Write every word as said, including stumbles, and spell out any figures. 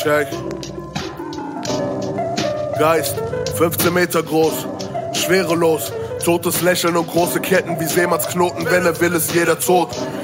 Check. Geist, fünfzehn Meter groß, schwerelos, totes Lächeln und große Ketten wie Seemannsknoten, wenn er will, ist jeder tot.